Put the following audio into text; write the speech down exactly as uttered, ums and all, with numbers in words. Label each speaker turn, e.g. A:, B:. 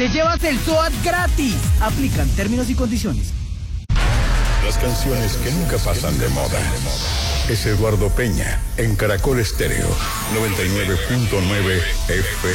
A: te llevas el SOAT gratis. Aplican términos y condiciones.
B: Las canciones que nunca pasan de moda. Es Eduardo Peña en Caracol Estéreo noventa y nueve punto nueve F M.